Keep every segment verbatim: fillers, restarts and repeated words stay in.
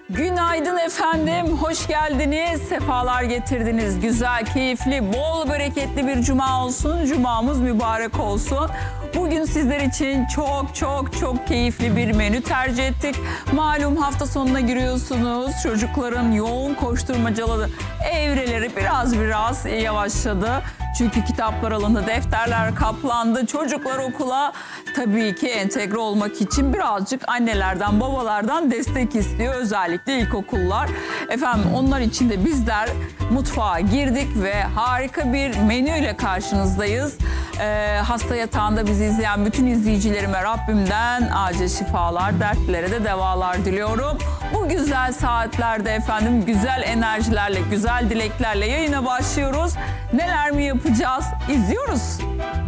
Günaydın efendim, hoş geldiniz, sefalar getirdiniz. Güzel, keyifli, bol bereketli bir cuma olsun, cumamız mübarek olsun. Bugün sizler için çok çok çok keyifli bir menü tercih ettik. Malum hafta sonuna giriyorsunuz, çocukların yoğun koşturmacalı evreleri biraz biraz yavaşladı. Çünkü kitaplar alındı, defterler kaplandı, çocuklar okula tabii ki entegre olmak için birazcık annelerden, babalardan destek istiyor. Özellikle ilkokullar. Efendim onlar için de bizler mutfağa girdik ve harika bir menüyle karşınızdayız. Ee, hasta yatağında bizi izleyen bütün izleyicilerime Rabbimden acil şifalar, dertlere de devalar diliyorum. Bu güzel saatlerde efendim güzel enerjilerle, güzel dileklerle yayına başlıyoruz. Neler mi yapacağız? İzliyoruz.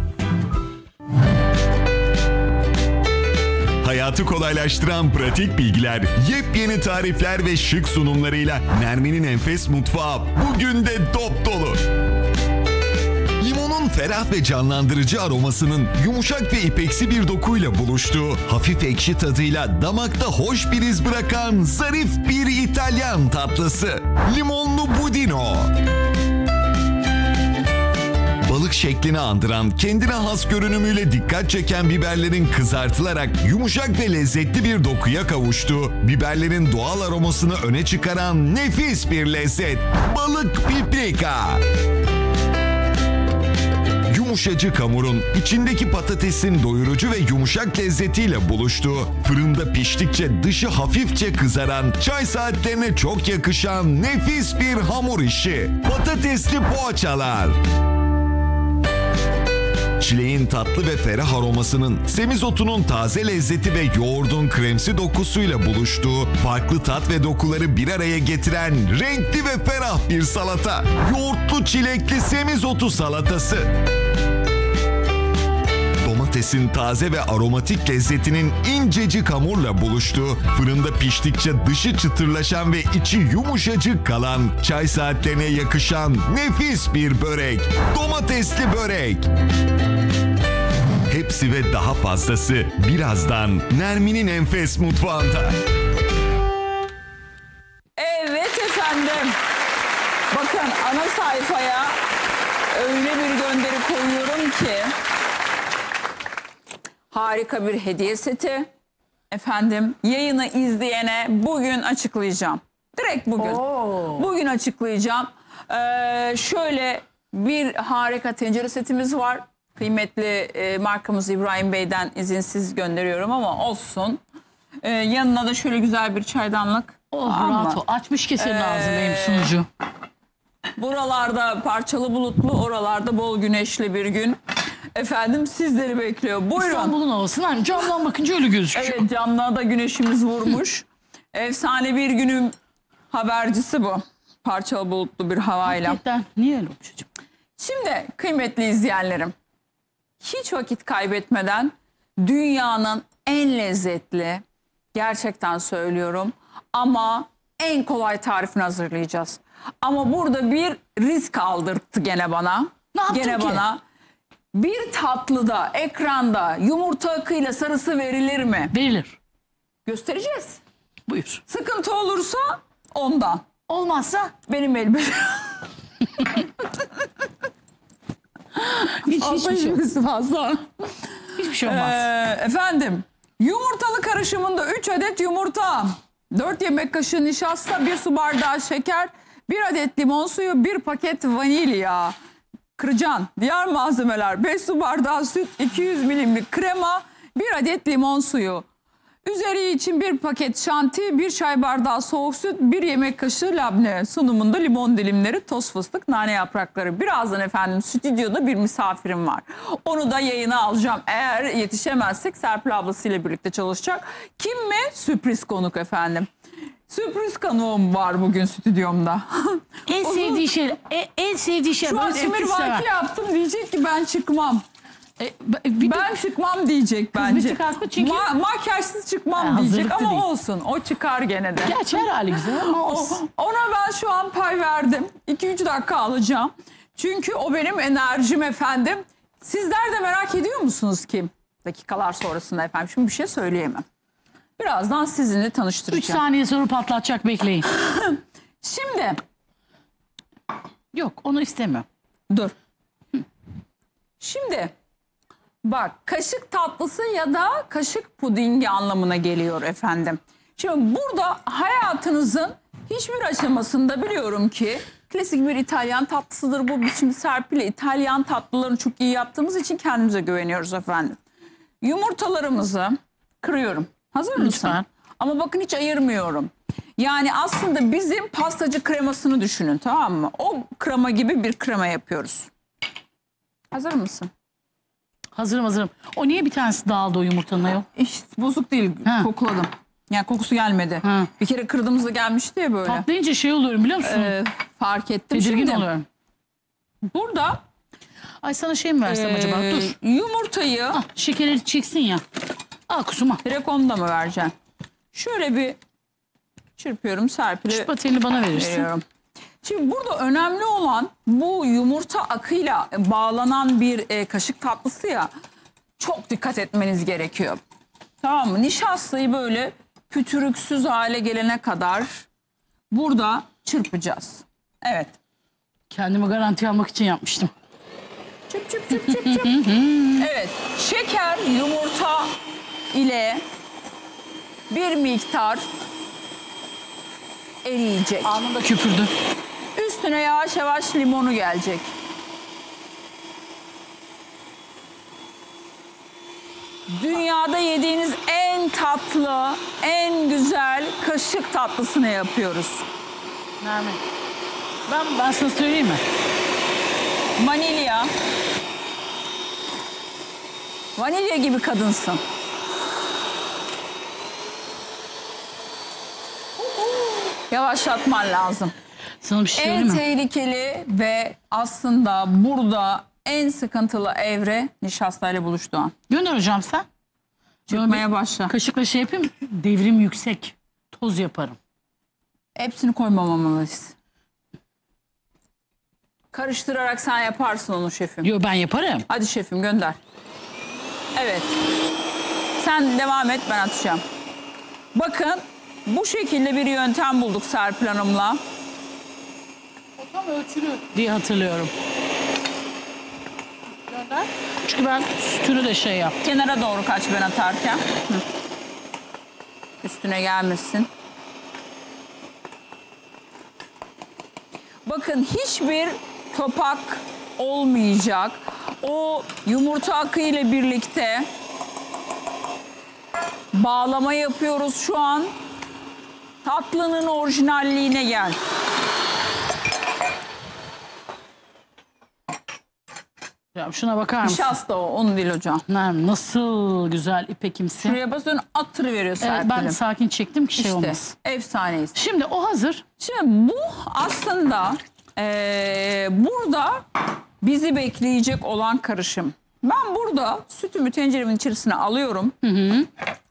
Hayatı kolaylaştıran pratik bilgiler, yepyeni tarifler ve şık sunumlarıyla Nermin'in Enfes Mutfağı bugün de dop dolu. Limonun ferah ve canlandırıcı aromasının yumuşak ve ipeksi bir dokuyla buluştuğu, hafif ekşi tadıyla damakta hoş bir iz bırakan zarif bir İtalyan tatlısı. Limonlu budino. Balık şeklini andıran, kendine has görünümüyle dikkat çeken biberlerin kızartılarak yumuşak ve lezzetli bir dokuya kavuştuğu, biberlerin doğal aromasını öne çıkaran nefis bir lezzet. Balık piprika. Yumuşacık hamurun içindeki patatesin doyurucu ve yumuşak lezzetiyle buluştuğu, fırında piştikçe dışı hafifçe kızaran, çay saatlerine çok yakışan nefis bir hamur işi. Patatesli poğaçalar. Çileğin tatlı ve ferah aromasının, semizotunun taze lezzeti ve yoğurdun kremsi dokusuyla buluştuğu, farklı tat ve dokuları bir araya getiren renkli ve ferah bir salata. Yoğurtlu çilekli semizotu salatası. Domatesin taze ve aromatik lezzetinin incecik hamurla buluştuğu, fırında piştikçe dışı çıtırlaşan ve içi yumuşacık kalan, çay saatlerine yakışan nefis bir börek. Domatesli börek. Hepsi ve daha fazlası birazdan Nermin'in Enfes Mutfağı'nda. Evet efendim. Bakın ana sayfaya öyle bir gönderi koyuyorum ki harika bir hediye seti. Efendim yayını izleyene bugün açıklayacağım. Direkt bugün. Oo. Bugün açıklayacağım. Ee, şöyle bir harika tencere setimiz var. Kıymetli e, markamız İbrahim Bey'den izinsiz gönderiyorum ama olsun. Ee, yanına da şöyle güzel bir çaydanlık. Oh Ama, rahat ol. Açmış ki senin Ee, ağzını benim sunucu. Buralarda parçalı bulutlu, oralarda bol güneşli bir gün. Efendim sizleri bekliyor. Buyurun. İstanbul'un havası. Hani camdan bakınca öyle gözüküyor. Evet, camdan da güneşimiz vurmuş. Efsane bir günün habercisi bu. Parçalı bulutlu bir havayla. Hakikaten. Niye öyle çocuğum? Şimdi kıymetli izleyenlerim, hiç vakit kaybetmeden dünyanın en lezzetli, gerçekten söylüyorum ama en kolay tarifini hazırlayacağız. Ama burada bir risk aldırttı gene bana. Ne yaptın Gene ki? bana. Bir tatlıda, ekranda yumurta akıyla sarısı verilir mi? Verilir. Göstereceğiz. Buyur. Sıkıntı olursa ondan. Olmazsa Benim elbette. hiç, Fazla hiçbir şey, ilgisi fazla. hiçbir şey olmaz. Ee, efendim, yumurtalı karışımında üç adet yumurta, dört yemek kaşığı nişasta, bir su bardağı şeker, bir adet limon suyu, bir paket vanilya. Kırcan. Diğer malzemeler: beş su bardağı süt, iki yüz milimlik krema, bir adet limon suyu. Üzeri için bir paket şanti, bir çay bardağı soğuk süt, bir yemek kaşığı labne. Sunumunda limon dilimleri, toz fıstık, nane yaprakları. Birazdan efendim stüdyoda bir misafirim var. Onu da yayına alacağım. Eğer yetişemezsek Serpil ablasıyla birlikte çalışacak. Kim mi? Sürpriz konuk efendim. Sürpriz konuğum var bugün stüdyomda. En sevdiği şey, en, en sevdiği şey. Şu an ben emir vaki yaptım, diyecek ki ben çıkmam. E, bir Ben çıkmam diyecek Kız bence. bir çıkartma çünkü- Ma makyajsız çıkmam Ha, diyecek hazırlıklı ama değil. olsun. O çıkar gene de. Gerçi her hali güzel ama O- olsun. ona ben şu an pay verdim. iki üç dakika alacağım. Çünkü o benim enerjim efendim. Sizler de merak ediyor musunuz kim? Dakikalar sonrasında efendim. Şimdi bir şey söyleyemem. birazdan sizinle Üç tanıştıracağım. saniye sonra patlatacak, bekleyin. Şimdi Yok, onu istemiyorum. dur. Şimdi bak, kaşık tatlısı ya da kaşık pudingi anlamına geliyor efendim. Şimdi burada hayatınızın hiçbir aşamasında biliyorum ki klasik bir İtalyan tatlısıdır bu. Biz şimdi Serpil'le İtalyan tatlılarını çok iyi yaptığımız için kendimize güveniyoruz efendim. Yumurtalarımızı kırıyorum. Hazır mısın? Lütfen. Ama bakın hiç ayırmıyorum. Yani aslında bizim pastacı kremasını düşünün, tamam mı? O krema gibi bir krema yapıyoruz. Hazır mısın? Hazırım hazırım. O niye bir tanesi dağıldı o yumurtanın ayol? İşte bozuk değil, Ha. kokuladım. Yani kokusu gelmedi. Ha. Bir kere kırdığımızda gelmişti ya böyle. Patlayınca şey oluyorum biliyor musun? Ee, fark ettim. Tedirgin Şimdi oluyorum. burada Ay sana şey mi versem acaba? e, Dur. yumurtayı Ah, şekeri içeceksin ya. Al kusuma. direkt onu da mı vereceksin? Şöyle bir çırpıyorum, Serpil'e Şu patelini bana verirsin. veriyorum. Şimdi burada önemli olan bu yumurta akıyla bağlanan bir e, kaşık tatlısı ya, çok dikkat etmeniz gerekiyor. Tamam mı? Nişastayı böyle pütürüksüz hale gelene kadar burada çırpacağız. Evet. Kendimi garanti almak için yapmıştım. Çıp çıp çıp çıp çıp. Evet. Şeker, yumurta ile bir miktar eriyecek. Anında köpürdü. Üstüne yavaş yavaş limonu gelecek. Dünyada yediğiniz en tatlı, en güzel kaşık tatlısını yapıyoruz. Nermin. Ben, ben sana söyleyeyim mi? Vanilya. Vanilya gibi kadınsın. Yavaşlatman lazım. Sana bir şey En söyleyeyim mi? tehlikeli ve aslında burada en sıkıntılı evre nişastayla buluştuğu an. Gönder hocam sen. Çıkmaya başla. Kaşıkla şey yapayım. Devrim yüksek. Toz yaparım. Hepsini koymamalıyız. Karıştırarak sen yaparsın onu şefim. Yo, ben yaparım. Hadi şefim, gönder. Evet. Sen devam et, ben atacağım. Bakın bu şekilde bir yöntem bulduk Serpil Hanım'la. Tam ölçülü diye hatırlıyorum. Çünkü ben sütünü de şey yaptım. Kenara doğru kaç ben atarken. Hı. Üstüne gelmesin. Bakın hiçbir topak olmayacak. O yumurta akı ile birlikte bağlama yapıyoruz şu an. Tatlının orijinalliğine gel. Ya şuna bakar mısın? Nişasta o, onun değil hocam. Nermin, nasıl güzel ipekimsi. Şuraya basıyorsun, attırıveriyor Evet, Serpil'im. ben sakin çektim ki şey İşte, olmasın. efsaneyiz. Şimdi o hazır. Şimdi bu aslında eee, burada bizi bekleyecek olan karışım. Ben burada sütümü tenceremin içerisine alıyorum. Hı hı.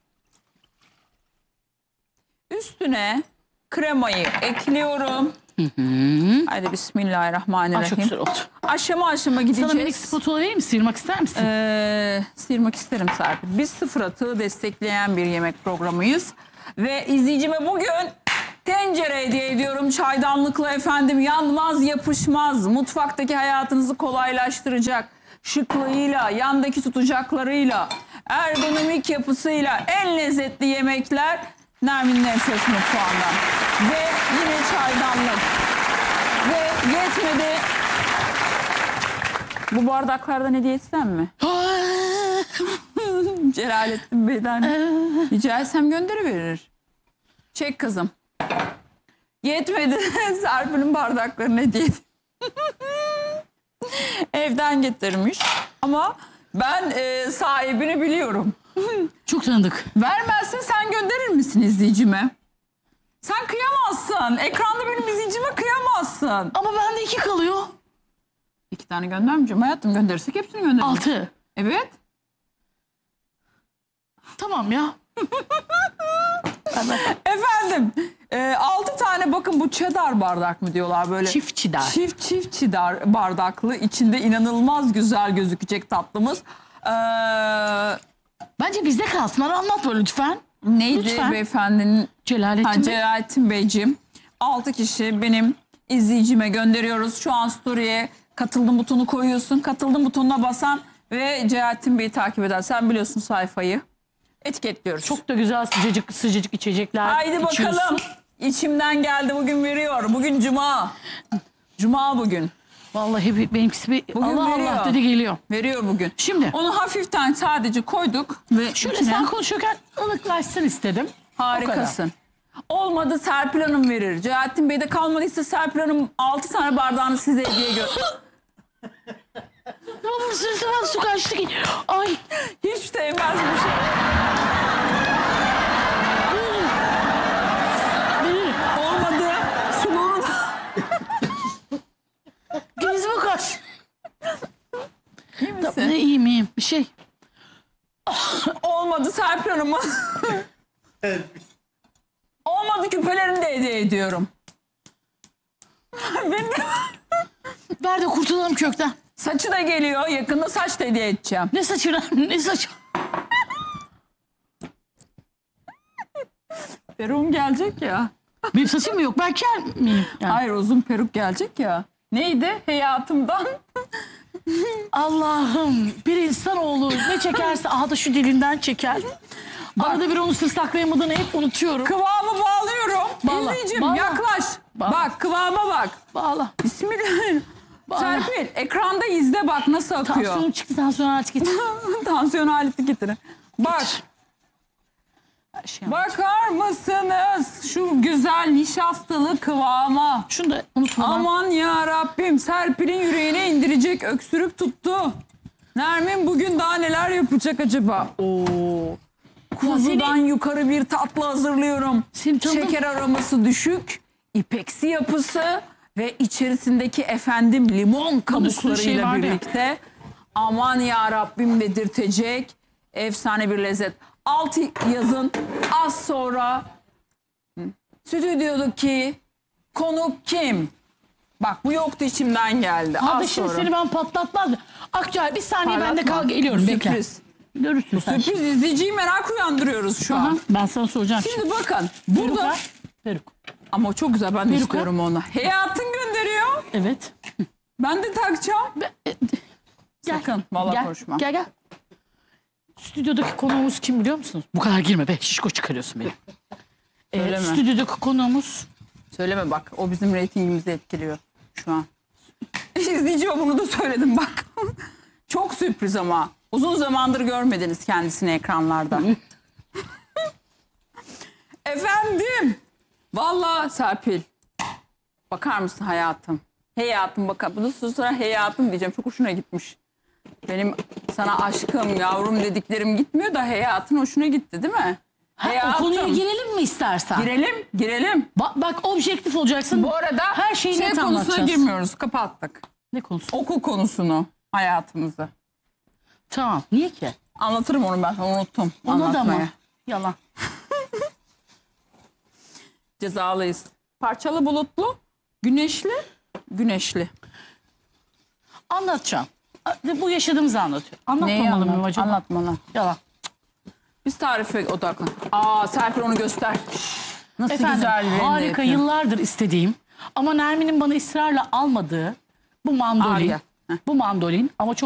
Üstüne kremayı ekliyorum. Hı hı. Haydi Aa, çok bismillahirrahmanirrahim. güzel oldu. Aşama aşama gideceğiz. Sana minik spatula vereyim mi? Sıyırmak ister misin? Ee, sıyırmak isterim Serpil. Biz sıfır atığı destekleyen bir yemek programıyız. Ve izleyicime bugün tencere hediye ediyorum. Çaydanlıkla efendim, yanmaz yapışmaz. Mutfaktaki hayatınızı kolaylaştıracak. Şıklığıyla, yandaki tutacaklarıyla, ergonomik yapısıyla en lezzetli yemekler Nermin'in Enfes Mutfağı'ndan. Ve yine çaydanlık. Ve yetmedi. Bu bardaklardan hediye etsem mi? Celalettin Bey'den rica etsem gönderiverir. Çek kızım. Yetmedi. Serpil'in bardaklarını hediye et- Evden getirmiş. Ama ben e, sahibini biliyorum. Çok tanıdık. Vermezsin, sen gönderir misin izleyicime? Sen kıyamazsın. Ekranda benim izleyicime kıyamazsın. Ama bende iki kalıyor. İki tane göndermeyeceğim hayatım. Gönderirsek hepsini gönderelim. Altı. Evet. Tamam ya. Efendim e, altı tane, bakın bu cheddar bardak mı diyorlar böyle. Çift çidar. Çift çift çidar bardaklı, içinde inanılmaz güzel gözükecek tatlımız. Ee, Bence bizde kalsın. Anlat böyle lütfen. Neydi Lütfen. beyefendinin? Celalettin Ha, Bey. Celalettin Beyciğim. altı kişi benim izleyicime gönderiyoruz. Şu an story'e katıldım butonu koyuyorsun. Katıldım butonuna basan ve Celalettin Bey'i takip eder. Sen biliyorsun sayfayı. Etiketliyoruz. Çok da güzel sıcacık sıcacık içecekler Haydi içiyorsun. bakalım. İçimden geldi, bugün veriyor. Bugün cuma. Cuma bugün. Vallahi bir- benimkisi bir Bugün Allah veriyor. Allah dedi geliyor. Veriyor bugün. Şimdi. Onu hafiften sadece koyduk ve Şöyle içine- sen konuşurken ılıklaşsın istedim. O kadar. Harikasın. Olmadı Serpil Hanım verir. Celalettin Bey'de kalmadıysa Serpil Hanım altı tane bardağını size hediye gö... Tamam sırtıma su kaçtı ki. Ay. Hiç değmez bir şey. Veririm. Olmadı. Suluğunu da... Gözüme kaç. İyi misin? Ne iyiyim iyiyim. Bir şey. Olmadı Serpil Hanım'a. Olmadı küpelerini de hediye ediyorum. Benim Ver de kurtulalım kökten. saçı da geliyor. Yakında saç da hediye edeceğim. Ne saçına ne saç. Peruğum gelecek ya. Benim saçım mı yok? Ben kel miyim? Yani. Hayır, uzun peruk gelecek ya. Neydi? Hayatımdan. Allah'ım bir insanoğlu ne çekerse aha da şu dilinden çeker. Arada bir onu sırsaklayamadığını hep unutuyorum. Kıvamı bağlıyorum. Bağla, İzleyicim bağla. yaklaş. Bağla. Bak kıvama bak. Bağla. Bismillah. Bağla. Serpil ekranda izle bak nasıl akıyor. Tansiyonum çıktı tansiyon artık git. Tansiyon aleti getirin. Bak. Her şey. Bakar mısınız şu güzel nişastalı kıvama? Şunu da unutma. Aman ya Rabbim, Serpil'in yüreğine indirecek, öksürük tuttu. Nermin bugün daha neler yapacak acaba? Oo. Kuzudan seni- yukarı bir tatlı hazırlıyorum. Seni tanıdım. Şeker aroması düşük, ipeksi yapısı ve içerisindeki efendim limon bir sürü şey kabuklarıyla var ya. birlikte aman ya Rabbim dedirtecek efsane bir lezzet. Altı yazın, az sonra stüdyodaki konuk kim? Bak bu yoktu, içimden geldi. Abi Az şimdi sonra. seni ben patlatmazdım. Akçay bir saniye bende Parlatma. kal geliyorum bekle. Sürpriz. Görürsün sen. Sürpriz, izleyiciyi merak uyandırıyoruz şu Aha, an. ben sana soracağım. Şimdi bakın Peruk burada var. Peruk. ama çok güzel, ben de Peruk istiyorum onu. Hayatın gönderiyor. Evet. Ben de takacağım. Be- e, Gel. Sakın vallahi Gel, konuşma. Gel gel. Stüdyodaki konuğumuz kim biliyor musunuz? Bu kadar girme be. Şişko çıkarıyorsun beni. Ee, Söyleme. stüdyodaki konuğumuz Söyleme bak, o bizim reytingimizi etkiliyor şu an. İzleyiciye bunu da söyledim bak. Çok sürpriz ama. Uzun zamandır görmediniz kendisini ekranlarda. Efendim. Vallahi Serpil. Bakar mısın hayatım? Hayatım bakar. Bunu sonra hayatım diyeceğim. Çok hoşuna gitmiş. Benim sana aşkım, yavrum dediklerim gitmiyor da hayatın hoşuna gitti değil mi? Ha, o Hayatım. konuya girelim mi istersen? Girelim, girelim. Bak, bak objektif olacaksın. Bu arada her şeyi şey net konusuna anlatacağız. girmiyoruz. Kapattık. Ne konusu? Okul konusunu, hayatımızı. Tamam. Niye ki? Anlatırım onu ben. Unuttum Ona da anlatmaya. mı? Yalan. Cezalıyız. Parçalı bulutlu, güneşli, güneşli. Anlatacağım. Bu yaşadığımızı anlatıyor. Neyi Anlatmamalı mıyım anlat? acaba? Anlat bana. Yalan. Biz tarife odaklan. Aa Serpil onu göster. Nasıl Efendim güzel bir harika yapıyor. yıllardır istediğim ama Nermin'in bana ısrarla almadığı bu mandolin. Arya. Heh. Bu mandolin ama çok